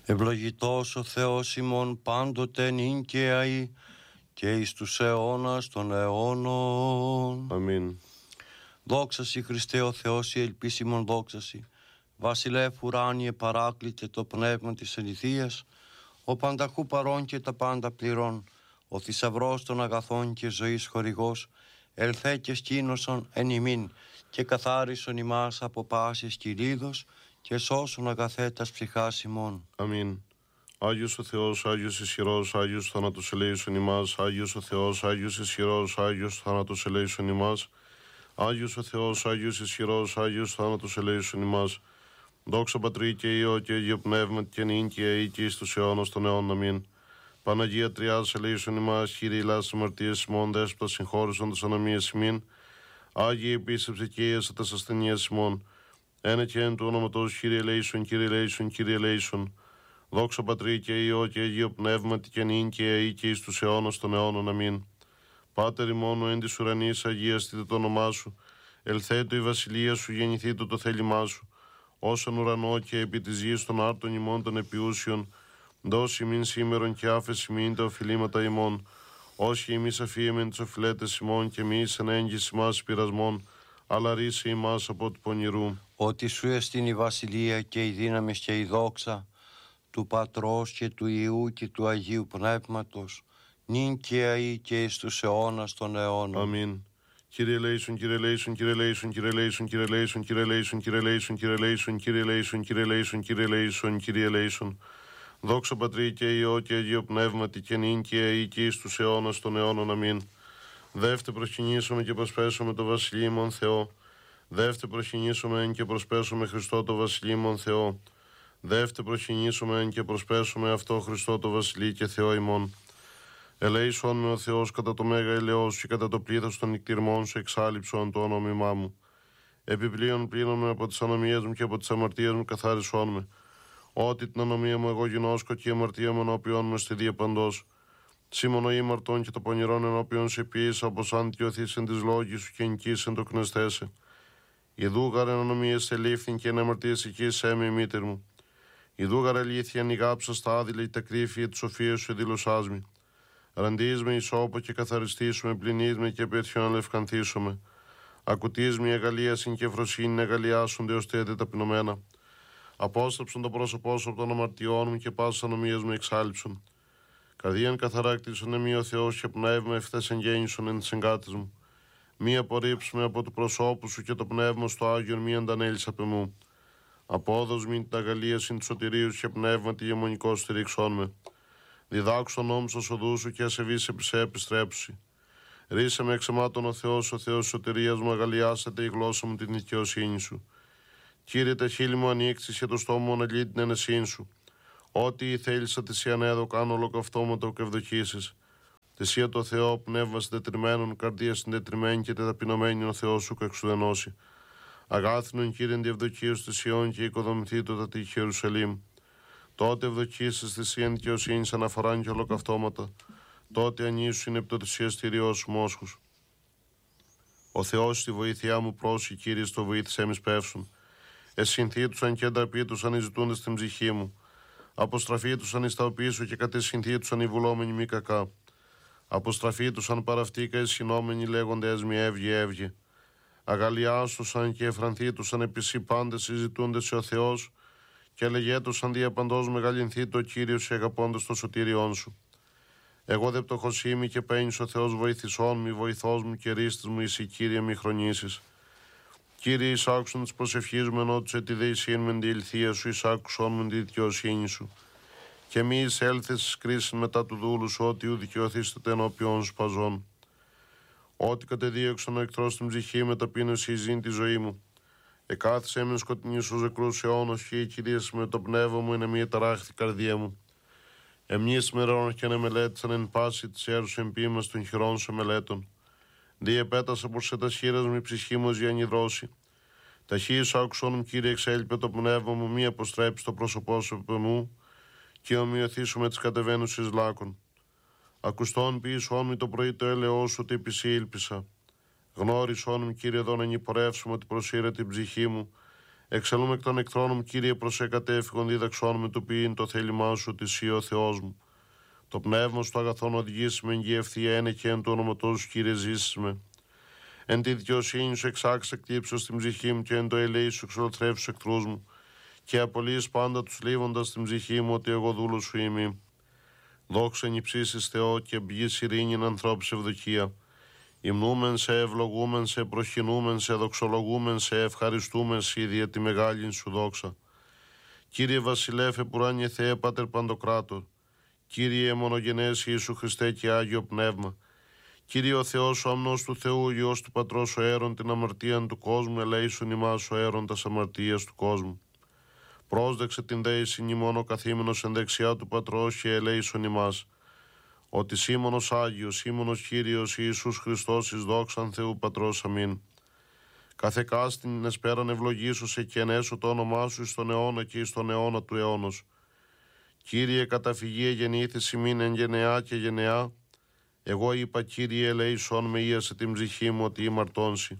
Ευλογητός ο Θεός ημών πάντοτε νυν και αεί και εις τους αιώνας των αιώνων. Αμήν. Δόξα σοι Χριστέ ο Θεός, η ελπίσιμον δόξα σοι. Βασιλεύ ουράνιε παράκλητε το πνεύμα της αληθείας, ο πανταχού παρών και τα πάντα πληρών, ο θησαυρός των αγαθών και ζωής χορηγός, ελθέ και σκήνωσον εν ημίν και καθάρισον ημάς από πάσης κυλίδος και σώσον αγαθέτας ψυχάς ημών. Αμήν. Άγιος ο Θεός, Άγιος ισχυρός, Άγιος θάνατος ελέησον ημάς. Άγιος ο Θεός, Άγιος ισχυρός, Άγιος θάνατος ελέησον ημάς. Άγιος ο Θεός, Άγιος ισχυρός, Άγιος θάνατος ελέησον ημάς. Δόξα Πατρί και Υιό και Αγίο Πνεύματι και νυν και αεί και εις τους αιώνας των αιώνων. Αμήν. Παναγία Τριάδος ελέησον ημάς. Κύριε ηλάς αμαρτίας ημών, δέσποτα συγχώρησον τας ανομίας ημίν. Άγιε επίσκεψε και ίασα τας ασθενείας ημών. Ένα και εν του όνοματος Κύριε ελέησον, Κύριε ελέησον, Κύριε ελέησον. Δόξα Πατρί και Υιό και Αγίο Πνεύματι και νυν και αεί και εις τους αιώνας των αιώνων. Αμήν. Πάτερ ημών εν της ουρανής, αγίαστητε το όνομά σου. Ελθέτω η βασιλεία σου, γεννηθήτω το θέλημά σου. Όσον ουρανό και επί της γης των άρτων ημών των επιούσιων, δώσει ημίν σήμερον και άφεση ημίν τα οφειλήματα ημών. Όσοι εμείς αφίεμεν τους οφειλέτες ημών και εμείς εν έγκυς ημάς πειρασμών, αλλά ρίσε ημάς από του πονηρού. Ότι σου εστίν η βασιλεία και η δύναμη και η δόξα του Πατρός και του Υιού και του Αγίου Πνεύματος, νυν και αεί και εις τους αιώνας των αιώνων. Αμήν. Κύριε ελέησον, Κύριε ελέησον, Κύριε ελέησον, Κύριε ελέησον, Κύριε ελέησον, Κύριε ελέησον, Κύριε ελέησον, Κύριε ελέησον, Κύριε ελέησον, Κύριε ελέησον, Κύριε ελέησον, Κύριε ελέησον. Δόξα Πατρί και Υιό και Αγίο Πνεύματι και νυν και αεί και εις τους αιώνας των αιώνων. Αμήν. Δεύτε προσκυνήσουμε και προσπέσουμε το βασιλείμον Θεό. Δεύτε προσκυνήσουμε και προσπέσουμε Χριστό το βασιλείμον Θεό. Δεύτε προσκυνήσουμε και προσπέσουμε αυτό Χριστό το βασιλεί και Θεό ημών. Ελέησον με ο Θεός κατά το μέγα ελαιό σου και κατά το πλήθος των νικτυρμών σου εξάλληψον το όνομά μου. Επιπλέον πλύνομαι από τις ανομίες μου και από τις αμαρτίες μου καθάρισόν με. Ότι την ανομία μου εγώ γινώσκω και η αμαρτία μου ενώπιον μου στη διαπαντός. Σήμωνο ήμαρτον και το πονηρόν ενώπιον σε ποιήσα, όπως αν τιωθείς εν της λόγης σου και νικήσεν το κνεστέσαι. Ιδούγαρ εν ανομίες ελήφθην και εν αμαρτίες οικείς με η μήτερ μου. Ιδούγαρ αλήθεια νιγάψα στα άδειλα τα κρύφια της σοφίας σου δήλωσάς μη. Ραντείς με ισόπο και καθαριστήσουμε, πλυνείς με και πέτυχιον αλευκανθήσουμε. Ακουτείς με αγαλίασιν και φροσύνη αγαλιάσονται ως τέτοια ταπεινωμένα. Απόσταψον το πρόσωπό σου από των αμαρτιών μου και πάσας ανομίας μου εξάλληψον. Καρδίαν καθαρά κτίσον εμεί ο Θεός και πνεύμα ευθές εγγέννησον εν της εγκάτης μου. Μη απορρίψουμε από του προσώπου σου και το πνεύμα στο Άγιον μη αντανέλεις απ' εμού. Απόδος μην την αγαλίασιν του σωτηρίου και πνεύμα τη γεμονικό στηρίξον με. Διδάξον νόμου στο οδού σου και ασεβείς επί σε επιστρέψει. Ρίσε με εξαιμάτων ο Θεός σωτηρίας μου, αγαλιάσετε η γλώσσα μου την δικαιοσύνη σου. Κύριε, τα χείλη μου ανοίξεις και το στόμα μου αναλύει την ενεσύνη σου. Ό,τι θέλησα τη ανέδω κάνω ολοκαυτώματο και ευδοκίσεις. Τεσία το Θεό, πνεύμα συντετριμένων, καρδία συντετριμένη και ταπεινωμένη ο Θεός σου εξουδενώσει. Αγάθινον Κύριε διευδοκίου στη Σιών και οικοδομηθεί το τα τείχη Ιερουσαλήμ. Τότε ευδοκίσεις θυσίαν δικαιοσύνης αναφοράν και ολοκαυτώματα. Τότε ανήσου είναι πτωτησιαστηριός σου μόσχους. Ο Θεός στη βοήθειά μου πρόσχει, Κύριε, στο βοήθησέ μη σπεύσουν. Εσυνθήτουσαν και ενταπίτουσαν οι ζητούντες στην ψυχή μου. Αποστραφήτουσαν εις τα οπίσου και κατεσυνθήτουσαν οι βουλόμενοι μη κακά. Αποστραφήτουσαν παραυτήκα οι συνόμενοι λέγονται έσμι έβγε έβγε. Αγαλιάσουσαν και εφρανθήτουσαν επισή πάντες συζητούντες σε ο Θεός και λεγέτουσαν διαπαντός μεγαλυνθεί το Κύριος και αγαπώντας το σωτήριόν σου. Εγώ δε πτωχός είμαι και παίρνεις ο Θεός βοηθησόν μη, βοηθός μου και ρίστης μου εσύ Κύριε μη χρονίσεις. Κύριε, εισάκουσον της προσευχής μου ενώ τους ετιδεησίν μεν τη ηλθεία σου, εισάκουσον μεν τη δικαιοσύνη σου. Και μη εισέλθες εις κρίσιν μετά του δούλου σου, ότι ου δικαιωθήσετε ενώπιον σου παζών. Ότι κατεδίωξαν ο εχθρός στην ψυχή με ταπείνωση εις τη ζωή μου. Εκάθισε με σκοτεινής ως νεκρούς αιώνος και η Κυρίας με το πνεύμα μου είναι μία ταράχθη καρδία μου. Εμνείς μερών και ανεμελέτησαν εν πάση της έρους εμπίμας των χειρών σου μελέτων. Διεπέτασα προς σε τα χείρας μου η ψυχή μου διανυδρώσει. Ταχύ σου άκουσον μου, Κύριε, εξέλιπε το πνεύμα μου, μη αποστρέψει το πρόσωπό σου από μου και ομοιωθήσου με τις κατεβαίνουσες λάκων. Ακουστών ποιησόν μου το πρωί το έλεό σου ότι επισή ήλπισα. Γνώρισόν μου, Κύριε, εδώ να νυπορεύσουμε ότι προσήρε την ψυχή μου. Εξελούμε εκ των εχθρών μου, Κύριε, προσέ κατέφυγον, δίδαξόν με του ποιήν το θέλημά σου, ότι εσύ ο Θεός μου. Το πνεύμα σου το αγαθόν οδηγήσει με εγγυ ένε και εν του όνοματός σου, Κύριε, ζήσεις με. Εν τη δικαιοσύνη σου εξάξεις εκτύψω στην ψυχή μου και εν το ελέη σου εξολοθρεύσεις εχθρούς μου. Και απολύεις πάντα τους λίβοντας στην ψυχή μου ότι εγώ δούλος σου είμαι. Δόξα εν υψίσεις Θεό και μπγείς ειρήνην ανθρώπης ευδοκία. Υμνούμεν σε, ευλογούμεν σε, προσκυνούμεν σε, δοξολογούμεν σε, ευχαριστούμεν σε δια τη μεγάλην σου δόξα. Κύριε Βασιλεύ επουράνιε Θεέ Πάτερ Παντοκράτορ. Κύριε μονογενές Ιησού Χριστέ και Άγιο Πνεύμα. Κύριε ο Θεός ο αμνός του Θεού, Υιός του Πατρός ο αίρον την αμαρτίαν του κόσμου, ελέησον ημάς ο αίρον τας αμαρτίας του κόσμου. Πρόσδεξε την δέησιν ημών ο καθήμενος εν δεξιά του Πατρός και ελέησον ημάς. Ότι σήμωνος Άγιος, σήμωνος Κύριος Ιησούς Χριστός εις δόξαν Θεού Πατρός αμήν. Καθεκάστην εσπέραν ευλογήσωσε και ενέσω το όνομά σου εις τον αιώνα και εις τον αιώνα του αιώνος. Κύριε καταφυγή γεννήθης ημίν εν γενεά και γενεά. Εγώ είπα, Κύριε, ελέησον με, ίασε την ψυχή μου ότι ημαρτώνσι.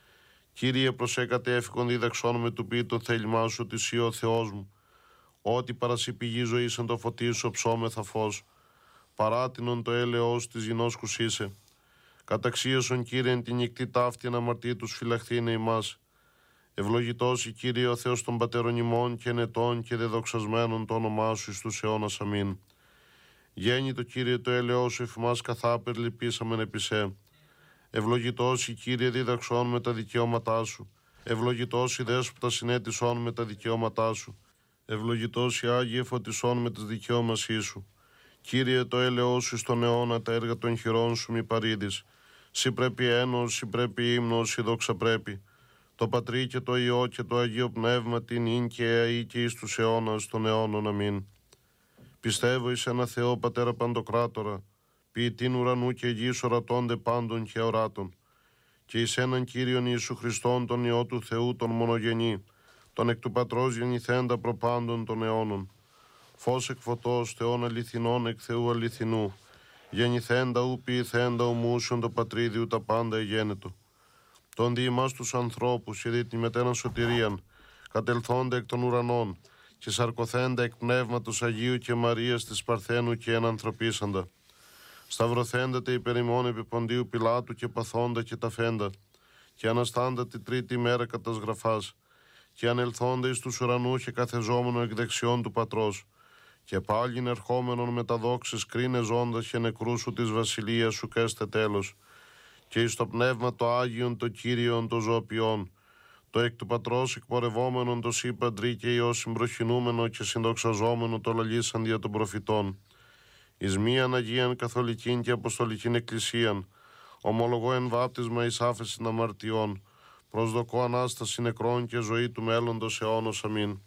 Κύριε, προσέκατε έφυγον, δίδαξον με του πει το θέλημά σου, ότι εσύ ο Θεός μου. Ό,τι παρασύ πηγή ζωής εν το φωτίσω ψώμεθα φως. Παράτηνον το έλεος της γινώσκους είσαι. Καταξίωσον, Κύριε, εν την νυχτή ταύτη αμαρτή τους φυλαχθήνε ημάς. Ευλογητός η Κύριε ο Θεός των πατέρων ημών και ενετών και δεδοξασμένων το όνομά σου εις τους αιώνας αμήν. Γέννητο Κύριε το έλεος σου εφημάς καθάπερ λυπήσαμεν επισέ. Ευλογητός η Κύριε δίδαξον με τα δικαιώματά σου. Ευλογητός η Δέσποτα συνέτησον με τα δικαιώματά σου. Ευλογητός η Άγιε φωτισόν με τις δικαιώμασή σου. Κύριε το έλεος σου στον αιώνα τα έργα των χειρών σου μη παρήδεις. Συ πρέπει ένος, συ πρέπει ύμνος, συ δόξα πρέπει. Το Πατρί και το Υιό και το Αγίο Πνεύμα την ίν και αεί και εις τους αιώνας των αιώνων αμήν. Πιστεύω εις ένα Θεό Πατέρα Παντοκράτορα, ποιητήν ουρανού και γης ορατώνται πάντων και οράτων, και εις έναν Κύριον Ιησού Χριστόν τον Υιό του Θεού τον μονογενή, τον εκ του Πατρός γεννηθέντα προπάντων των αιώνων. Φως εκ φωτός, Θεών αληθινών εκ Θεού αληθινού, γεννηθέντα ου ποιηθέντα ομούσιον το Πατρίδιου τα πάντα εγένετο. Τον δι' ημάς τους ανθρώπους και δι' τη μετέναν σωτηρίαν, κατελθόντα εκ των ουρανών, και σαρκωθέντα εκ πνεύματος Αγίου και Μαρίας της Παρθένου και ενανθρωπίσαντα. Σταυρωθέντα τε υπερ ημών επί Ποντίου Πιλάτου και παθόντα και ταφέντα, και αναστάντα τη τρίτη μέρα κατά γραφάς, και ανελθόντα εις τους ουρανούς και καθεζόμενο εκ δεξιών του Πατρός, και πάλιν ερχόμενον με τα δόξης κρίνε ζώντας και νεκρούς σου της βασιλείας σου καίστε τέλος, και εις το πνεύμα το Άγιον το Κύριον το ζωοποιών, το εκ του Πατρός εκπορευόμενον το Συ Πατρί και Υιό συμπροχυνούμενο και συντοξαζόμενο το λαλήσαν δια των προφητών. Εις μίαν Αγίαν Καθολικήν και Αποστολικήν Εκκλησίαν, ομολογώ εν βάπτισμα εις άφεσιν αμαρτιών, προσδοκώ Ανάσταση νεκρών και ζωή του μέλλοντος αιώνος αμήν.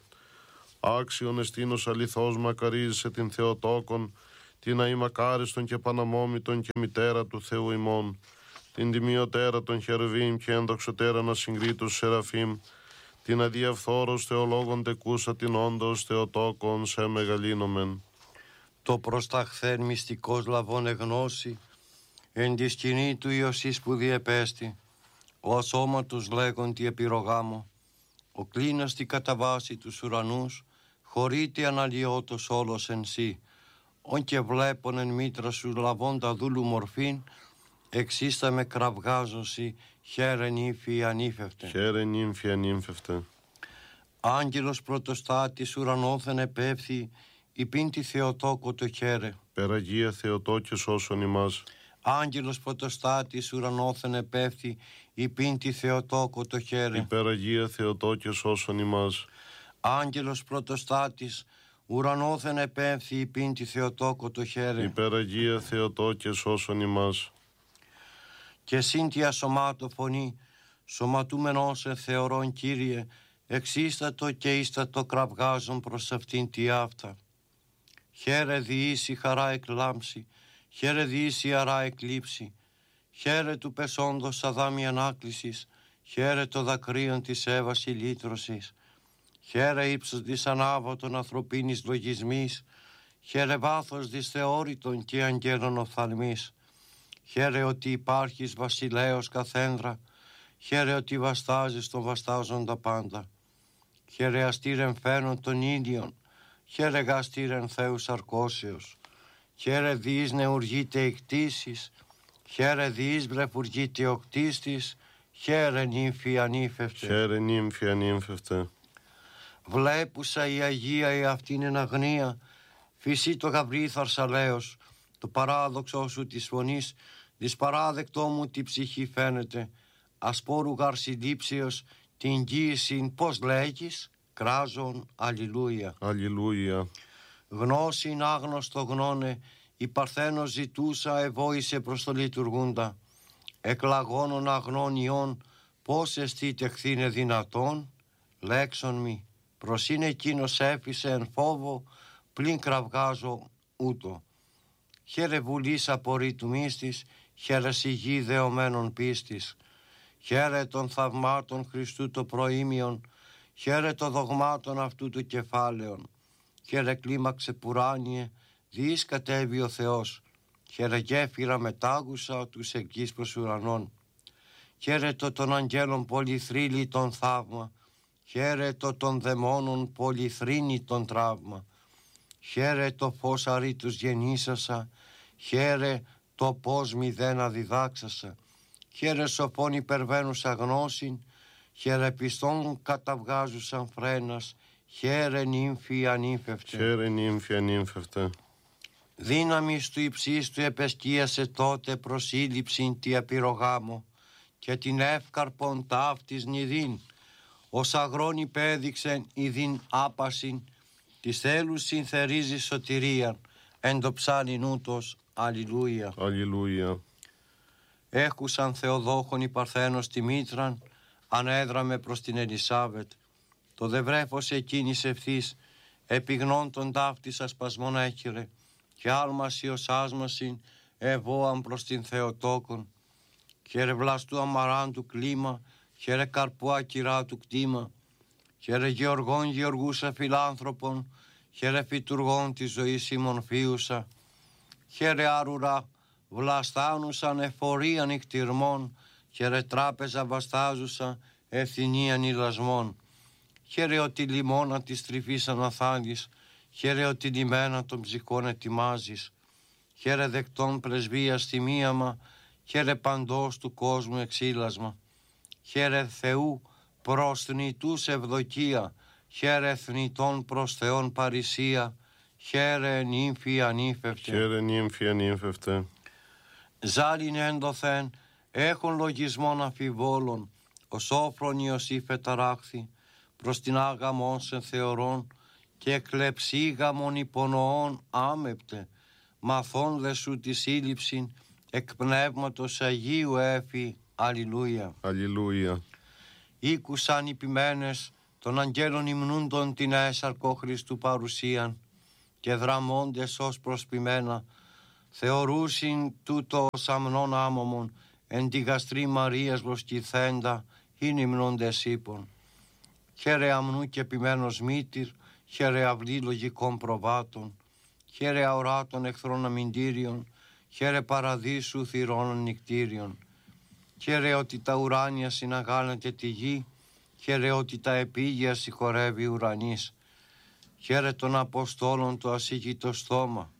Άξιον εστίνος αληθώς μακαρίζεσαι την Θεοτόκον, την αημακάριστον και παναμόμητον και μητέρα του Θεού ημών, την τιμιωτέρα των χερουβίμ και ενδοξωτέρα να συγκρίτους σεραφείμ, την αδιαφθόρος Θεολόγων τεκούσα την όντως Θεοτόκον σε μεγαλύνομεν. Το προσταχθέν μυστικός λαβών εγνώση, εν τη σκηνή του Ιωσής που διεπέστη, ο ασώματος λέγοντι επιρογάμο, ο κλίνας τη καταβάση τους ουρανούς, χωρίτη αναλυότος όλος εν σύ, ον και βλέπον εν μήτρα σου λαβώντα δούλου μορφήν, εξίστα με κραυγάζωση, χαίρε νύμφη ανήφευτε. Χαίρε νύμφη ανήφευτε. Άγγελος πρωτοστάτης ουρανόθεν επέφθη, υπήν τη Θεοτόκο το χαίρε. Περαγία Θεοτόκε σώσον ημάς. Άγγελος πρωτοστάτης ουρανόθεν επέφθη, υπήν τη Θεοτόκο το χαίρε. Υπεραγία Θεοτόκε σώσον ημάς. Άγγελος πρωτοστάτης ουρανόθεν επέφθη, υπήν τη Θεοτόκο το χαίρε. Υπεραγία Θεοτόκε σώσον ημάς. Και σύντια σωμάτω φωνή, σωματούμενος εν θεωρών Κύριε, εξίστατο και ίστατο κραυγάζον προς αυτήν τη αυτά. Χαίρε διήσει χαρά εκλάμψη, χαίρε διήσει αρά εκλείψη, χαίρε του πεσόντος αδάμι ανάκλησης, χαίρε το δακρύον της έβαση λύτρωσης, χαίρε ύψος της ανάβωτων ανθρωπίνης λογισμής, χαίρε βάθος της θεώρητων και αγγέλων οφθαλμής, χαίρε ότι υπάρχεις βασιλέος καθένδρα, χαίρε ότι βαστάζεις τον βαστάζοντα πάντα, χαίρε αστήρεν φαίνον των ίδιων, χαίρε γαστήρεν Θεούς αρκώσεως, χαίρε διείς νεουργείται εκτίσεις, χαίρε διείς βρεφουργείται ο κτίστης, χαίρε νύμφη ανήφευτε. Χαίρε νύμφη ανήμφευτε. Βλέπουσα η Αγία η αυτήν εν αγνία, φυσί το γαβρί θαρσαλέως, το παράδοξο σου της φωνής, δυσπαράδεκτό μου τη ψυχή φαίνεται, ασπόρου γαρσιδίψεως την γύησιν πώς λέγεις, κράζον, αλληλούια. Αλληλούια. Γνώσιν άγνωστο γνώνε, η Παρθένος ζητούσα εβόησε προς το λειτουργούντα. Εκλαγώνων αγνών ιών, πώς εστί τεχθήνε δυνατόν, λέξον μη, προς είναι εκείνος έφυσε εν φόβο, πλην κραυγάζω ούτω. Χαίρε βουλής απορρίτου μίστης, χαίρε σιγή δεωμένων πίστης. Χαίρε των θαυμάτων Χριστού το προήμιον, χαίρε των δογμάτων αυτού του κεφάλαιον. Χαίρε κλίμαξε πουράνιε, διείς κατέβει ο Θεός. Χαίρε γέφυρα μετάγουσα τους εκείς προς ουρανών. Χαίρε το των αγγέλων πολυθρύλι τον θαύμα, χαίρε το των δαιμόνων πολυθρύνει τον τραύμα. Χαίρε το φως αρήτους γεννήσασα, χαίρε το πώς μηδέν αδιδάξασα. Χαίρε σοφών υπερβαίνουσα γνώσιν, χαίρε πιστών καταβγάζουσαν φρένας, χαίρε νύμφη ανήφευτε. Χαίρε νύμφη ανήμφευτε. Δύναμις του υψίστου επεσκίασε τότε προσήλυψην τη απειρογάμο και την εύκαρπον ταύτης νηδίν, ως αγρόν υπέδειξεν ηδίν άπασιν, της θέλους συνθερίζει σωτηρίαν, εν το ψάλιν ούτως, αλληλούια. Αλληλούια. Έχουσαν Θεοδόχον η Παρθένος τη μήτραν, ανέδραμε προς την Ελισάβετ. Το δε βρέφος εκείνης ευθύς, επιγνών τον ταύτης ασπασμόν έχειρε, και άλμαση ως άσμασιν ευώαν προς την Θεοτόκον. Χαίρε βλαστού αμαράντου κλίμα, χαίρε καρπού ακυρά του κτήμα, χαίρε γεωργών γεωργούσα φιλάνθρωπον, χαίρε φυτουργών της ζωής ημονφίουσα, χαίρε άρουρα βλαστάνουσαν εφορίαν νυχτυρμών, χαίρε τράπεζα βαστάζουσα ευθυνίαν ηλασμών. Χαίρε ότι λιμώνα της τρυφής αναθάλεις, χαίρε ότι λιμένα των ψυχών ετοιμάζεις. Χαίρε δεκτών πρεσβείας θυμίαμα, χαίρε παντός του κόσμου εξήλασμα. Χαίρε Θεού προς θνητούς ευδοκία, χαίρε θνητών προς Θεόν παρησία, χαίρε νύμφη ανήφευτε. Χαίρε νύμφη ανήμφευτε. Ζάλιν ένδοθεν, έχουν λογισμόν αμφιβόλων, ο σόφρον Ιωσήφ εταράχθη, προς την άγαμον σε θεωρών, και κλεψίγαμον υπονοών άμεπτε, μαθών δε σου τη σύλληψην, εκ πνεύματος Αγίου έφη, αλληλούια. Αλληλούια. Ήκουσαν οι ποιμένες των αγγέλων υμνούντων την έσαρκο Χριστού παρουσίαν, και δραμώντες ως προσποιμένα, θεωρούσιν τούτο σαμνών άμωμον, εν τη γαστρή Μαρίας βοσκηθέντα, ειν υμνούντες ύπων. Χαίρε αμνού και ποιμένος μήτυρ, χαίρε αυλή λογικών προβάτων, χαίρε αοράτων εχθρών αμυντήριων, χαίρε παραδείσου θυρών νυκτήριων. Χαίρε ότι τα ουράνια συναγάλετε τη γη, χαίρε ότι τα επίγεια συγχωρεύει ουρανής. Χαίρε των Αποστόλων το ασύγητο στόμα,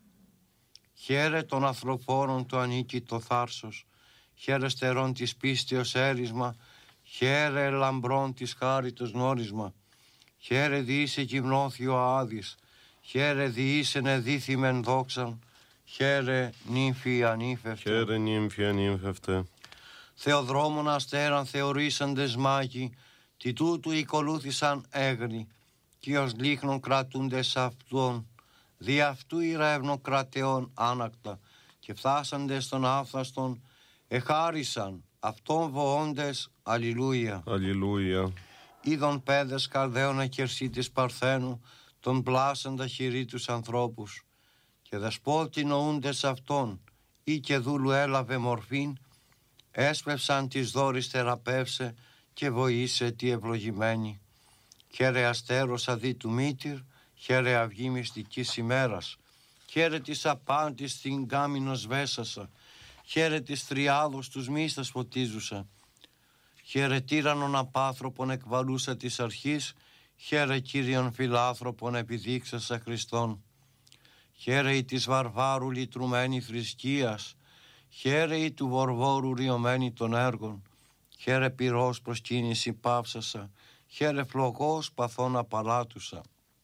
χαίρε των αθροφόρων το ανίκητο θάρσος, χαίρε στερών της πίστεως έρισμα, χαίρε λαμπρών της χάριτος γνώρισμα. Χαίρε διήσε γυμνώθη ο Άδης, χαίρε διήσε νεδίθημεν δόξαν, χαίρε νύμφη ανήφευτε. Χαίρε νύμφη ανήμφευτε. Θεοδρόμων αστέραν θεωρήσαντες μάγοι, τι τούτου οικολούθησαν έγρι, κι ως λίχνων κρατούντες αυτόν, δι' αυτού ηρεύνων κρατεών άνακτα, και φτάσαντες στον άφθαστον, εχάρισαν αυτόν βοώντες, αλληλούια. Αλληλούια. Είδον πέδες καρδαίων ακερσίτης Παρθένου, τον πλάσαντα χειρί τους ανθρώπους, και δεσπότη νοούντες αυτόν, ή και δούλου έλαβε μορφήν, έσπευσαν της δόρης θεραπεύσε, και βοήσε τη ευλογημένη. Χαίρε αστέρος αδί του μήτυρ, χαίρε αυγή μυστικής ημέρας, χαίρε της απάντης στην κάμινος βέσασα, χαίρε της τριάδος τους μίστας φωτίζουσα, χαίρε τύραννον απάνθρωπον εκβαλούσα της αρχής, Χαίρε Κύριον φιλάνθρωπον επιδείξασα Χριστόν. Χαίρε η της βαρβάρου λυτρουμένη θρησκείας. Χαίρε η του βορβόρου ριωμένη των έργων. Χαίρε πυρός προσκύνηση πάυσασα. Χαίρε φλογός παθών απαλάτουσα.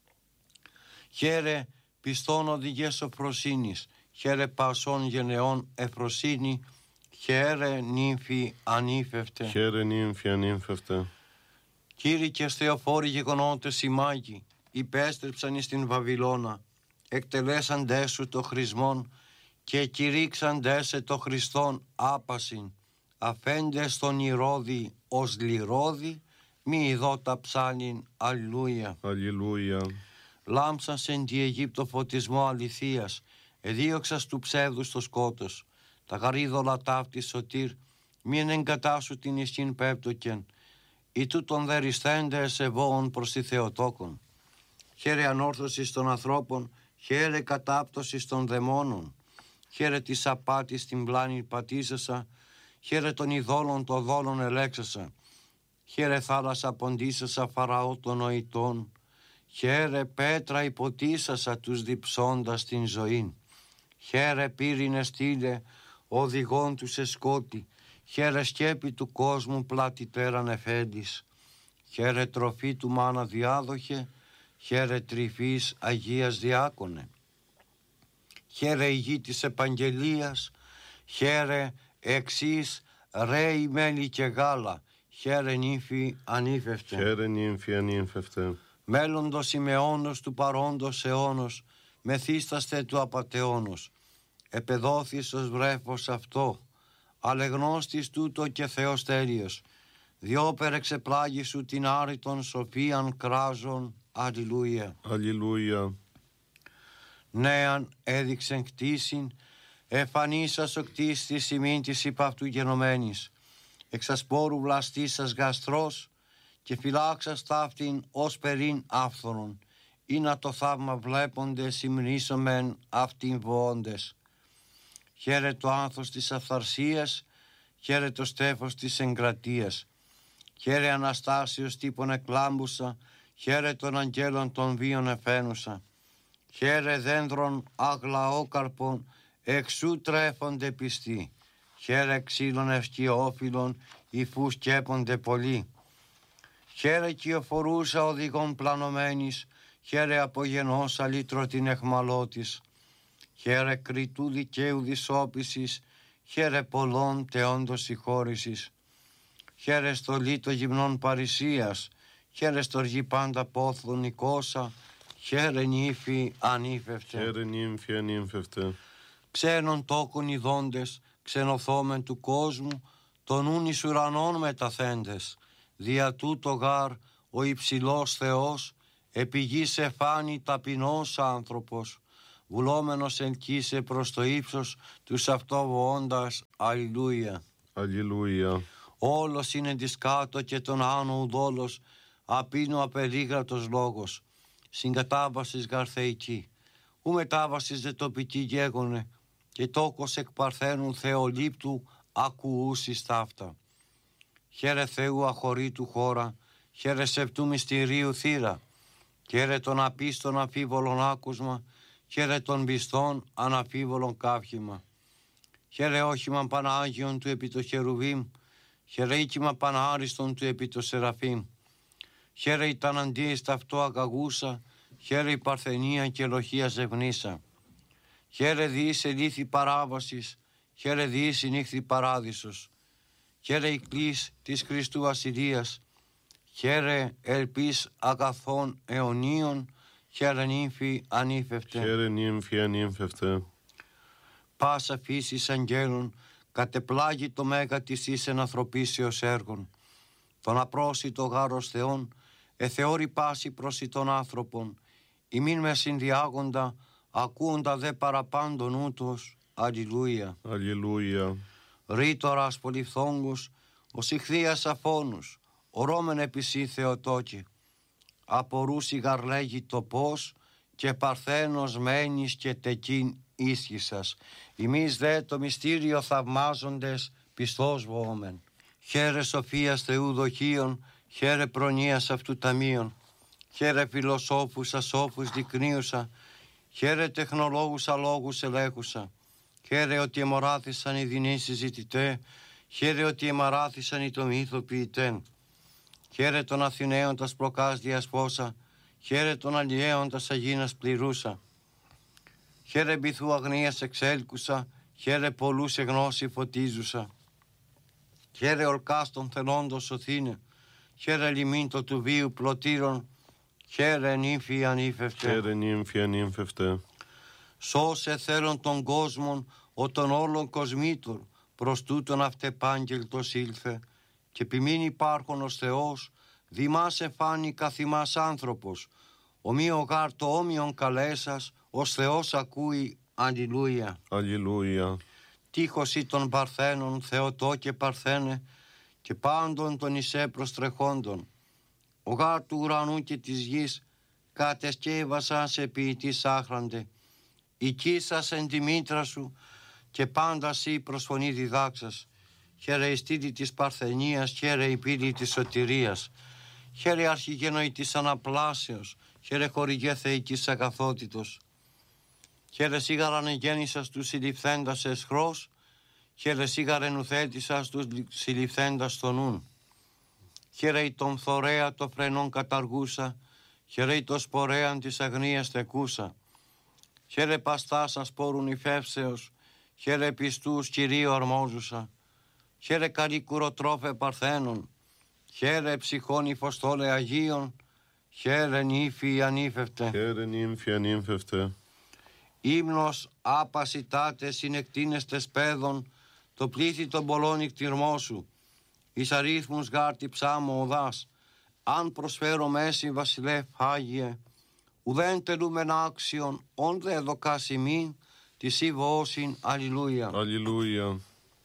Χαίρε πιστών οδηγές σοφροσύνης. Χαίρε πασών γενεών εφροσύνη. Χαίρε νύμφη ανήφευτε. Χαίρε νύμφη ανήφευτε. Κήρυκες Θεοφόροι γεγονότες οι μάγοι, υπέστρεψαν εις την Βαβυλώνα, εκτελέσαντές σου το χρησμόν και κηρύξαντές σε το Χριστόν άπασιν, αφέντες τον Ηρώδη ως λιρόδη, μη ειδώτα ψάλιν, αλληλούια. Αλληλούια. Λάμψαν σε τη Αιγύπτο φωτισμό αληθείας, εδίωξας του ψεύδους το σκότος, τα γαρίδωλα ταύτη σωτήρ, μη εγκατάσου την ισχύν πέπτοκεν, ή τούτον δεριστέντες ευώων προς τη Θεοτόκον. Χαίρε ανόρθωσης των ανθρώπων, χαίρε κατάπτωσης των δαιμόνων. Χαίρε της απάτης την πλάνη πατήσασα, χαίρε των ειδόλων των δόλων ελέξασα. Χαίρε θάλασσα ποντίσασα Φαραώ των νοητών. Χαίρε πέτρα υποτίσασα τους διψώντας την ζωήν. Χαίρε πύρινε στήλε οδηγών του σε σκότη. Χαίρε σκέπη του κόσμου πλατητέραν εφέντης. Χαίρε τροφή του μάνα διάδοχε. Χαίρε τρυφής Αγίας διάκονε. Χαίρε η γη της επαγγελίας. Χαίρε εξής ρέι μέλι και γάλα. Χαίρε νύμφη ανήφευτε. Χαίρε νύμφη ανήφευτε. Μέλλοντος ημεώνος του παρόντος αιώνος. Μεθύσταστε του απατεώνος. Επεδόθης ως βρέφος αυτό. Αλεγνώστης τούτο και Θεός τέλειος. Διόπερ εξεπλάγει σου την άρρητον σοφίαν κράζον. Αλληλούια. Αλληλούια. Νέαν έδειξεν κτίσιν, εφανίσας ο κτίστης ημίν της υπ' αυτού γενομένης. Εξασπόρου βλαστήσας γαστρός και φυλάξας ταύτην ως περίν άφθονον. Ή να το θαύμα βλέποντες υμνήσομεν αυτήν βοώντες. Χαίρε το άνθος της αυθαρσίας, χαίρε το στέφος της εγκρατείας. Χαίρε Αναστάσεως τύπων εκλάμπουσα, χαίρε των αγγέλων των βίων εφαίνουσα. Χαίρε δένδρων αγλαόκαρπων, εξού τρέφονται πιστοί. Χαίρε ξύλων ευκαιόφιλων, υφού σκέπονται πολλοί. Χαίρε κυοφορούσα οδηγών πλανωμένης, χαίρε απογενός αλήτρο την εχμαλώτης. Χαίρε κριτού δικαίου δυσόπισης, χαίρε πολλών τεόντος συγχώρησης. Χαίρε στολή των γυμνών παρησίας, χαίρε στοργή πάντα πόθλων Νικόσα, χαίρε νύφη ανήφευτε. Χαίρε νύμφη ανήφευτε. Ξένων τόκων ειδώντες, ξενοθόμεν του κόσμου, των ούν εις ουρανών μεταθέντες. Δια τούτο γάρ ο υψηλός Θεός, επί γης εφάνει ταπεινός άνθρωπος, βουλόμενος ελκύσε προς το ύψος τους αυτό βοώντας. Αλληλούια. Αλληλούια. Όλος είναι της κάτω και τον άνω ουδόλος, απίνου απερίγρατος λόγος. Συγκατάβασης γαρθεϊκή, ου μετάβασης δε τοπική γέγονε, και τόκος εκ παρθένου Θεολήπτου ακουούσις ταύτα. Χαίρε Θεού αχωρήτου χώρα, χαίρε σεπτού μυστηρίου θύρα, χαίρε των απίστων αμφίβολων άκουσμα, χαίρε των πιστών αναμφίβολων καύχημα. Χαίρε όχημα Πανάγιον του επί το Χερουβίμ, χαίρε οίκημα Πανάριστον του επί το Σεραφείμ. Χαίρε η ταναντίες ταυτό αγαγούσα, χαίρε η παρθενία και λοχεία ζευνήσα. Χαίρε διείς ελήθη παράβασης, χαίρε διείς νύχθη παράδεισος. Χαίρε η κλής της Χριστού Βασιλείας, χαίρε ελπίς αγαθών αιωνίων, χαίρε νύμφη ανήφευτε. Χαίρε νύμφη ανήφευτε. Πάσα φύσης αγγέλων, κατεπλάγει το μέγα της εις ενανθρωπίσεως έργων. Τον απρόσιτο γάρος Θεών, εθεώρη πάση προς των άνθρωπων, ημίν με συνδιάγοντα, ακούοντα δε παραπάντων ούτως. Αλληλούια. Αλληλούια. Ρήτορας πολυφθόγκους, ως ηχθείας αφώνους, ορώμεν επισή Θεοτόκη. Απορούσι γαρλέγει το πώς, και παρθένος μένεις και τεκίν ίσχυσας. Εμείς δε το μυστήριο θαυμάζοντες πιστός βοόμεν. Χαίρε σοφίας Θεού δοχείων, χαίρε προνοίας αυτού ταμείων. Χαίρε φιλοσόφους ασόφους δεικνύουσα, χαίρε τεχνολόγους αλόγους ελέγχουσα. Χαίρε ότι εμοράθησαν οι δεινοί συζητητέ, χαίρε ότι εμαράθησαν οι τομήθο ποιητέ. Χαίρε των Αθηναίων τας προκάς διασπόσα, χαίρε των Αλλιέων τας Αγίνας πληρούσα. Χαίρε μπιθού αγνίας εξέλκουσα, χαίρε πολλούς εγνώση φωτίζουσα. Χαίρε ορκάς των θελόντος σωθήνε, χαίρε λιμίντο του βίου πλωτήρων, χαίρε νύμφη ανήφευτε. Χαίρε νύμφη ανήφευτε. Σώσε θέλων των κόσμων, ο των όλων κοσμήτων, προς τούτον αυτεπάγγελτος ήλθε, και ποιμήν υπάρχον ως Θεός, δημάς εφάνει καθημάς άνθρωπος, ομοίο γάρ το όμοιον καλέσας, ως Θεός ακούει, αλληλούια. Αλληλούια. Τείχος ή των Παρθένων, Θεοτό και Παρθένε, και πάντων των εισέ προστρεχόντων. Ο γάρ του ουρανού και της γης, κατεσκεύασαν σε ποιητής άχραντε, οικίσας εν τη μήτρα σου, και πάντα σύ προσφωνή διδάξας. Χαίρε η στήλη της Παρθενίας, χαίρε η πύλη της σωτηρίας, χαίρε αρχηγένοι της αναπλάσεως, χαίρε χορηγέ θεϊκής αγαθότητος. Χαίρε σίγαραν εγέννησας του συλληφθέντας εσχρός, χαίρε σίγαρεν ουθέτησας του συλληφθέντας στο νουν. Χαίρε η τον φθορέα το φρενών καταργούσα, χαίρε η το σπορέαν της αγνίας τεκούσα. Χαίρε παστάσα σπόρουν υφεύσεως, χαίρε πιστούς Κυρίου αρμόζουσα. Χαίρε καλή κουροτρόφε Παρθένων, χαίρε ψυχών υφοστόλε Αγίων, χαίρε νύφη ανήφευτε. Χαίρε νύμφη ανήφευτε. Ύμνος άπασιτάτε συνεκτίνεστες παιδων, το πλήθη των πολλών νυχτυρμό σου. Εις αρίθμους γάρτη ψάμω οδάς, αν προσφέρω μέση βασιλεύ Άγιε, ουδέν τελούμεν άξιον, όν δε δοκάς ημίν, της υβώσιν, αλληλούια. Αλληλούια.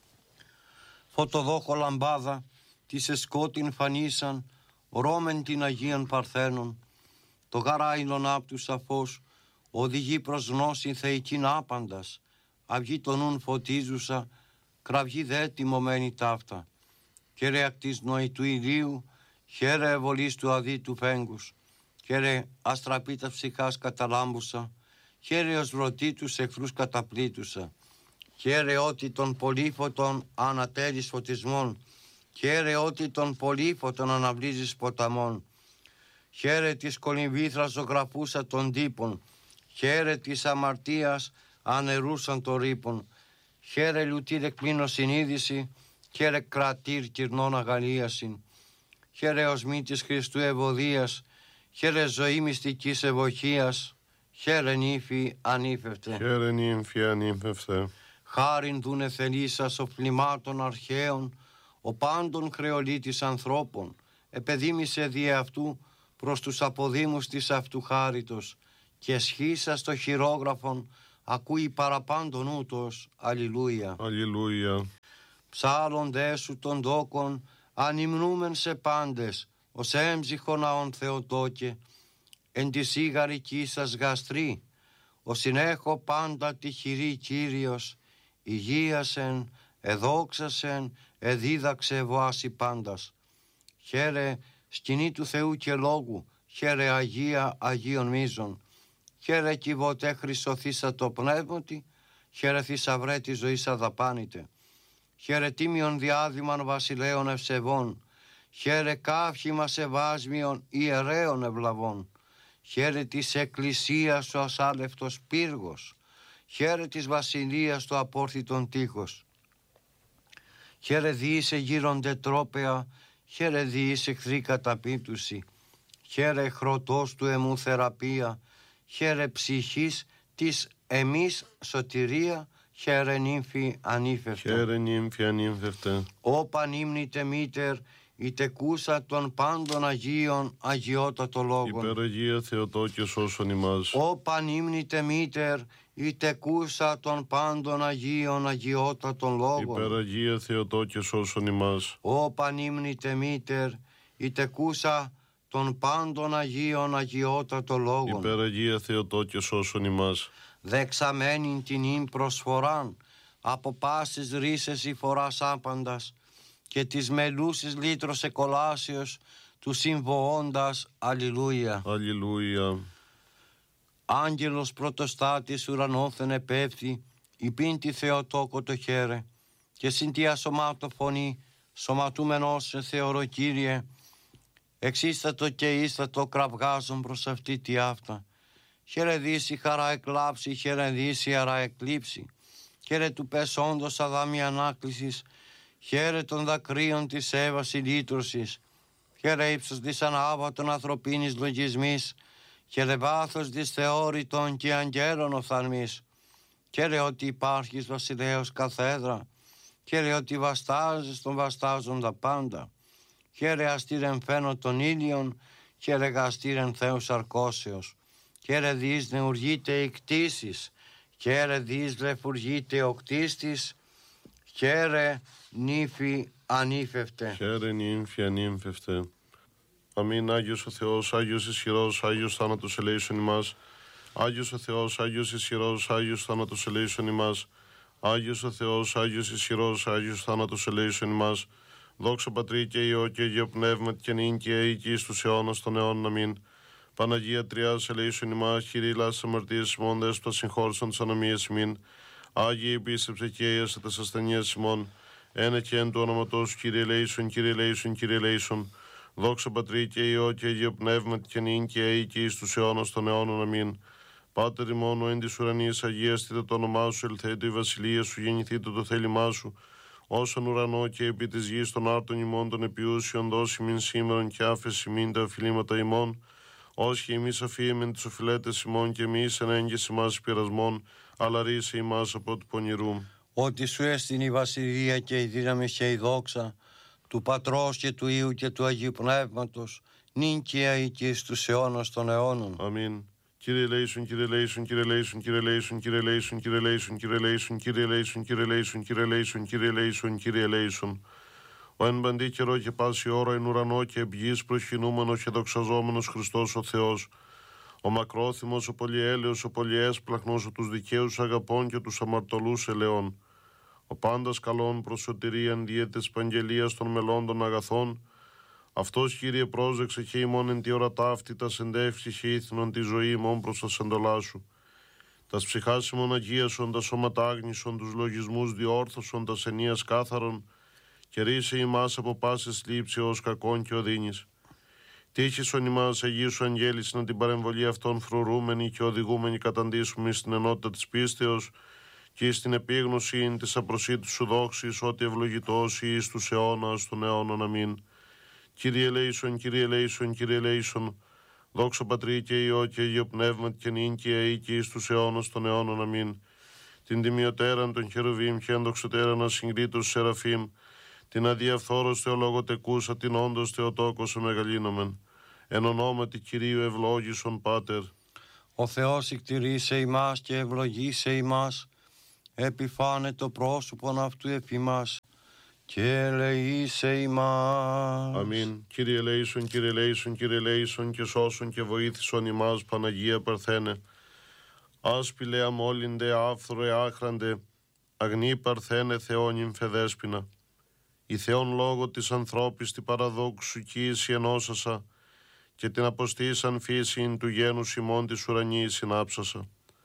Φωτοδόχο λαμπάδα, της εσκότην φανίσαν, ρώμεν την Αγίαν Παρθένων. Το γαράιλον απ' του σαφώς, οδηγεί προς γνώση θεϊκήν άπαντας. Αυγή το νουν φωτίζουσα, κραυγή δε τιμωμένη ταύτα. Χαίρε ακτ της νοητού ηλίου, χαίρε ευολής του αδίτου φέγγους. Χαίρε αστραπίτας ψυχάς καταλάμπουσα, χαίρε ως βρωτή τους εχθρούς καταπλήτουσα. Χαίρε ότι των πολύφωτων ανατέλεις φωτισμών, χαίρε ότι των πολύφωτων αναβλύζεις ποταμών. Χαίρε της κολυμβήθρας ζωγραφούσα των τύπων, χαίρε της αμαρτίας ανερούσαν το ρήπον. Χαίρε λουτήρ εκπλήνω συνείδηση, χαίρε κρατήρ κυρνών αγαλίασιν. Χαίρε οσμή της Χριστού ευωδίας, χαίρε ζωή μυστικής ευοχίας, χαίρε νύφη ανήφευτε. Χαίρε νύμφη ανήφευτε. Χάριν δούνε θελήσας οφλημάτων αρχαίων, ο πάντων χρεολίτης ανθρώπων, επεδίμησε δι' αυτού προς τους αποδήμους της αυτού χάριτος, και σχίσας το χειρόγραφον ακούει παραπάντων ούτως, αλληλούια. Αλληλούια. Ψάλλον δε σου των τόκων, ανυμνούμεν σε πάντες, ως έμψυχον αον Θεοτόκε, εν τη σίγαρική σας γαστρή, ο συνέχω πάντα τυχηρή Κύριος, υγείασεν, εδόξασεν, εδίδαξε βοάση πάντας. Χαίρε σκηνή του Θεού και λόγου, χαίρε Αγία Αγίων μίζων, χαίρε κυβωτέ χρυσοθήσα το πνεύματι, χαίρε θησαυρέ τη ζωής αδαπάνητε. Χαίρε τίμιον διάδημαν βασιλέων ευσεβών, χαίρε καύχημα σεβάσμιον ιερέων ευλαβών. Χαίρε της εκκλησίας ο ασάλευτος πύργος, χαίρε της βασιλείας το απόρθητον τείχος. Χαίρε διήσε γύρονται τρόπεα, χαίρε διήσε εχθρή καταπίπτουση, χαίρε χρωτός του εμού θεραπεία, χαίρε ψυχής της εμείς σωτηρία, χαίρε νύμφη ανήφευτε. Χαίρε νύμφη ανήφευτε. Όπαν ύμνητε μήτερ, η τεκούσα των πάντων Αγίων αγιότατο λόγων. Υπεραγία Θεοτό και σώσον ημάς. Όπαν ύμνητε μήτερ, η τεκούσα των πάντων Αγίων αγιότατων λόγων. Υπεραγία Θεοτό και σώσον ημάς. Όπαν ύμνητε μήτερ, η τεκούσα των πάντων Αγίων αγιότατων λόγων. Υπεραγία Θεοτό και σώσον ημάς. Δεξαμένην την ύμ προσφοράν, από πάσης ρίσες η φοράς άπαντας, και της μελούσης λύτρος εκολάσεως, του συμβοώντας. Αλληλούια. Αλληλούια. Άγγελος πρωτοστάτης ουρανόθεν επέφθη, υπήν τη Θεοτόκο το χαίρε, και συν τη ασωμάτω φωνή, σωματούμενος σε Θεορό Κύριε, εξίστατο και ίστατο κραυγάζον προς αυτή τη αυτά. Χαιρετήσει χαρά εκλάψει, χαιρετήσει χαρά εκλείψει, χαίρε του πεσόντος αδάμι ανάκλησης, χαίρε των δακρύων της έβαση λύτρωσης, χαίρε ύψος της ανάβατων ανθρωπίνης λογισμής, χαίρε βάθος της θεώρητων και αγγέλων οφθαλμής, χαίρε ότι υπάρχεις βασιλέως καθέδρα, χαίρε ότι βαστάζεις των βαστάζοντα πάντα, χαίρε αστήρεν φαίνω των ήλιων, χαίρε γαστήρεν Θεούς αρκώσεως, χαίρε δις νεουργείται η κτήσης, χαίρε δις λεφουργείται ο κτίστης, χαίρε νύφη ανήφευτε. Χαίρε νύμφη ανήμφευτε. Αμήν. Άγιος ο Θεός, Άγιος ισχυρός, Άγιος θάνατος ελέησον ημάς. Άγιος ο Θεός, Άγιος ισχυρός, Άγιος θάνατος ελέησον ημάς. Άγιος ο Θεός, Άγιος ισχυρός, Άγιος θάνατος ελέησον ημάς. Δόξα Πατρί και Υιό και Αγίο Πνεύματι και νυν και αεί και εις τους αιώνας των αιώνων. Αμήν. Παναγία Τριάς ελέησον ημάς, Κύριε λάσης αμαρτίας ημών, δέσποτα συγχώρησον τις ανομίες ημίν. Άγιε επίστεψε και αίασε τας ασθενείας ημών. Ένε και εν του όνοματός σου, Κύριε ελέησον, Κύριε ελέησον, Κύριε ελέησον. Δόξα Πατρί και Υιό και Αγίο Πνεύματι και νυν και αεί και εις τους αιώνας των αιώνων. Αμήν. Πάτερ ημών, ο εν της ουρανής, αγίαστητε το όνομά σου, ελθέτω η βασιλεία σου, γεννηθείτε το θέλημά σου, όσον ουρανό και επί της γης των άρτων ημών των επιούσιων, δώσει μην σήμερον και άφεση μην τα οφειλήματα ημών, όσοι εμείς αφήμεν τις οφειλέτες ημών και εμείς εν έγκες ημάς πειρασμών, αλλά ρίσε ημάς από του πονηρού. Ότι σου έστειν η βασιλεία και η δύναμη και η δόξα του Πατρός και του Υιού και του Αγίου Πνεύματος, νυν και αεί και εις τους αιώνας των αιώνων. Αμήν. Κύριε ελέησον, Κύριε ελέησον, Κύριε ελέησον, Κύριε ελέησον, Κύριε ελέησον, Κύριε ελέησον, Κύριε ελέησον, Κύριε ελέησον, Κύριε ελέησον, Κύριε ελέησον, Κύριε ελέησον, Κύριε ελέησον. Ο εν παντή καιρό και πάση ώρα εν ουρανό και επ' γης προσκυνούμενος και δοξαζόμενος Χριστός ο Θεός. Ο μακρόθυμος, ο πολυέλεος, ο πολυέσπλαχνος, ο τους δικαίους αγαπών και τους αμαρτωλούς ελεών. Ο πάντας καλών προς σωτηρίαν δια της επαγγελίας των μελών των αγαθών. Αυτός, Κύριε, πρόσεξε και ημών εν τη ώρα ταύτη τα σεντεύχη και ήθινον τη ζωή ημών προς τα σεντολά σου. Τας ψυχάς ημών αγίασον, τα σώματα άγνησον, τους λογισμούς διόρθωσον, τα ενίας κάθαρον, και ρίσε ημάς από πάσης λήψεως κακών και οδύνης. Τύχησον ημάς Αγίου Αγγέλης να την παρεμβολή αυτών φρουρούμενοι και οδηγούμενοι καταντήσουμε στην ενότητα της πίστεως και στην επίγνωση της απροσίτου σου δόξης, ότι ευλογητός εις τους αιώνας των αιώνων. Αμήν. Κύριε ελέησον, Κύριε ελέησον, Κύριε ελέησον. Δόξα Πατρί και Υιό και Αγίο Πνεύματι και νυν και αεί και εις τους αιώνας των αιώνων. Αμήν. Την τιμιωτέραν των χερουβίμ και ενδοξωτέραν ασυγκρίτως σεραφείμ, την αδιαφθόρος θεολογοτεκούσα, την όντως Θεοτόκος εμεγαλύνομεν. Εν ονόματι Κυρίου ευλόγησον Πάτερ. Ο Θεός εκτηρήσε ημάς και ευλογήσε ημάς, επιφάνε το πρόσωπον αυτού επί μας και ελεήσε ημάς. Αμήν. Κύριε ελέησον, Κύριε ελέησον, Κύριε ελέησον και σώσον και βοήθησον ημάς, Παναγία Παρθένε. Άσπηλε αμόλυντε, άφθορε άχραντε, αγνή Παρθένε Θεόν νυμφεδέσποινα. Η Θεόν λόγω της ανθρώπης τη παραδόξου κοίηση ενώσασα και την αποστήσαν φύσιν του γένους ημών της ουρανής συνάψασα.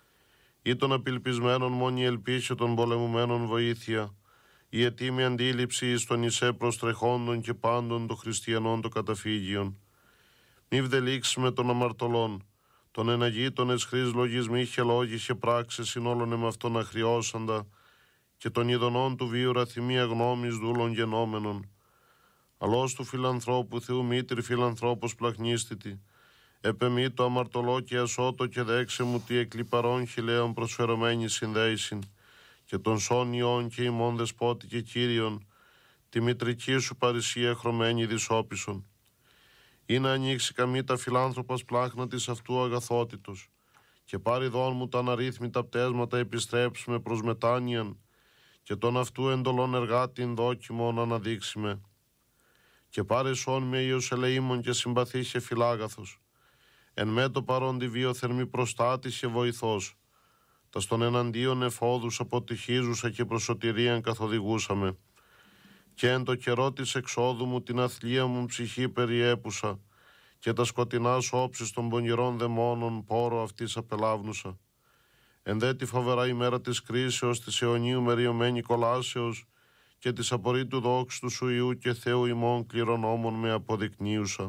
Ή των απελπισμένων μόνη ελπίση των πολεμουμένων βοήθεια, η ετοίμη αντίληψη εις των ισέ προστρεχόντων και πάντων των χριστιανών των καταφύγιων. Μη βδελήξουμε των αμαρτωλών, των εναγήτων εσχρής λογισμοί και λόγοι και πράξεις in όλων εμαυτών αχριώσαντα, και των ειδονών του βίου ραθυμία γνώμης δούλων γενόμενων. Αλώς του φιλανθρώπου Θεού μήτρη φιλανθρώπος πλαχνίστητη, επεμή το αμαρτωλό και ασώτο και δέξε μου τι εκλιπαρών χιλέων προσφερωμένη συνδέησιν, και των σόνιών και ημών δεσπότη και Κύριον, τη μητρική σου παρησία χρωμένη δυσόπισον. Ή να ανοίξει καμή τα φιλάνθρωπας πλάχνα της αυτού αγαθότητος, και πάρει δόν μου τα αναρρύθμιτα πτέσματα επιστρέψουμε προς μετάνοιαν, και τον αυτού εντολών εργάτην δόκιμον αναδείξουμε. Και πάρε σών με Υιός ελεήμων και συμπαθής και φιλάγαθος, εν με το παρόντι βίο θερμή προστάτης και βοηθός, τας των εναντίον εφόδους αποτυχίζουσα και προσωτηρίαν καθοδηγούσαμε. και εν το καιρό της εξόδου μου την αθλία μου ψυχή περιέπουσα, και τα σκοτεινά όψεις των πονηρών δαιμόνων πόρο αυτής απελάβνουσα. Εν δε τη φοβερά ημέρα της κρίσεως, της αιωνίου μεριωμένη κολάσεως και της απορρίτου δόξου του σου Ιού και Θεού ημών κληρονόμων με αποδεικνύουσα.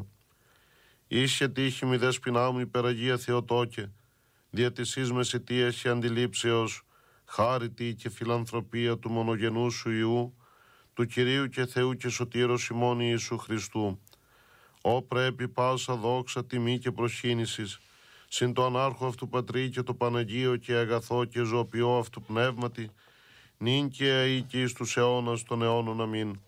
Ίσια τύχη μη δεσποινά μου υπεραγία Θεοτόκε, δια της εις μεσητείας και αντιλήψεως, χάρητη και φιλανθρωπία του μονογενού σου Ιού, του Κυρίου και Θεού και Σωτήρος ημών Ιησού Χριστού. Ω πρέπει πάσα δόξα, τιμή και προσκύνησης, συν το ανάρχο αυτού Πατρί και το Παναγίο και αγαθό και ζωοποιό αυτού πνεύματι, νυν και αεί και εις τους αιώνας των αιώνων αμήν.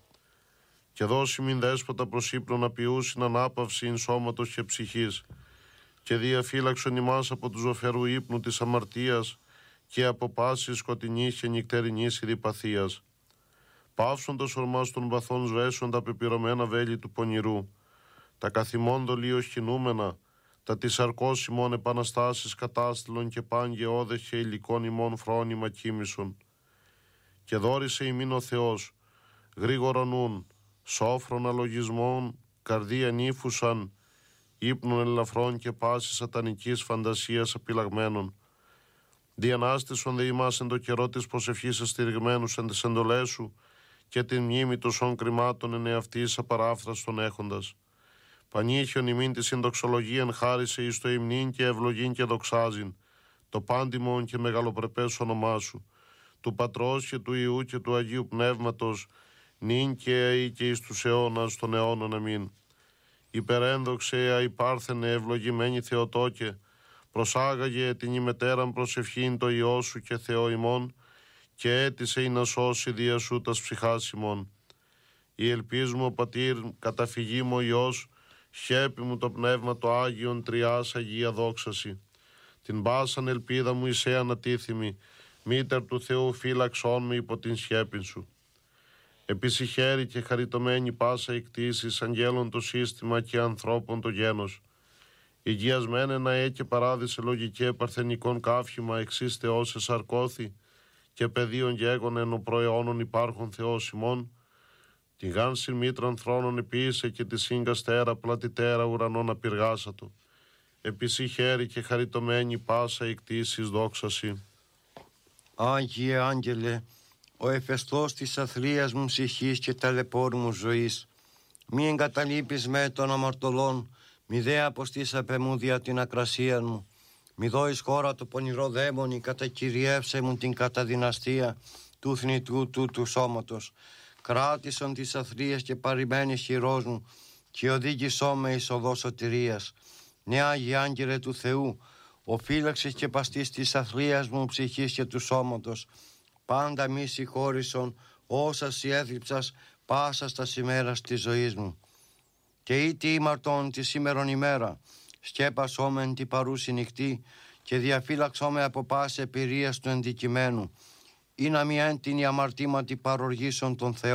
Και δώσει μην δέσποτα προς ύπνο να ποιούσιν ανάπαυση σώματος και ψυχής, και διαφύλαξον ημάς από του ζωφερού ύπνου της αμαρτίας και από πάσης σκοτεινής και νυκτερινής ειδιπαθίας. Πάυσοντος ορμάς των βαθών σβέσουν τα πεπυρωμένα βέλη του πονηρού, τα καθημόντο λίος κινούμενα, τα της αρκός ημών επαναστάσεις κατάστηλων και παν γεώδες και υλικών ημών φρόνημα κοίμησον. Και δόρισε ημίν ο Θεός, γρήγορο νουν, σόφρον αλογισμών, καρδία νύφουσαν, ύπνων ελαφρών και πάσης σατανικής φαντασίας απειλαγμένων. Διανάστησον δε ημάς εν το καιρό της προσευχής εστηριγμένους εν τις εντολές σου και την μνήμη τοσών κρυμάτων εν εαυτής απαράφθραστον έχοντας. Πανήχιον ημίν τη συνδοξολογίαν χάρισε εις το υμνήν και ευλογήν και δοξάζειν, το πάντιμον και μεγαλοπρεπές όνομά σου, του Πατρός και του Ιού και του Αγίου Πνεύματος, νυν και αεί και εις τους αιώνας των αιώνων αμήν. Υπερένδοξε αϊπάρθενε ευλογημένη Θεοτόκε, προσάγαγε την ημετέραν προσευχήν το Υιό σου και Θεό ημών, και έτησε να σώσει δια σου τας ψυχάς ημών. Η ελπίς μου ο Πατήρ, καταφυγή μου ο Υιός, χέπη μου το Πνεύμα το Άγιον Τριάς Αγία δόξαση. Την πάσαν ελπίδα μου εισέ ανατίθιμη, μήτερ του Θεού φύλαξόν με υπό την σχέπην σου. Επισυχαίρη και χαριτωμένη πάσα εκτίσεις, αγγέλων το σύστημα και ανθρώπων το γένος. Υγιασμένε να και παράδεισε λογικέ παρθενικών κάφημα εξής Θεός εσαρκώθη και παιδίων γέγονεν ο προαιώνων υπάρχων Θεός ημών. Τη γάνσιν μήτραν θρόνων επίησε και τη σύγκαστέρα πλατιτέρα ουρανών απειργάσατο. Επισυχαίρη και χαριτωμένη πάσα εκτίσεις δόξαση. Άγιε Άγγελε, ο εφεστός της αθλίας μου ψυχής και ταλαιπώρου μου ζωής, μη εγκαταλείπεις με των αμαρτωλών, μη δε αποστείς απ' εμού δια την ακρασία μου, μη δώεις χώρα το πονηρό δαίμονι, κατακυριεύσε μου την καταδυναστία του θνητού του σώματος, κράτησον τις αθλίες και παρημένης χειρός μου και οδήγησό με εις οδό σωτηρίας. Ναι, Άγιε Άγγελε του Θεού, ο φύλαξης και παστής της αθλίας μου ψυχής και του σώματος, πάντα μη συγχώρησον όσα σοι έθλιψας πάσα στα ημέρας της ζωής μου. Και ήτι ήμαρτον τη σήμερον ημέρα, σκέπασόμεν τη παρούση νυχτή και διαφύλαξόμε από πάση επηρείας του ενδικημένου, ή να μη έντυνη αμαρτήματι παροργήσον τον Θεό.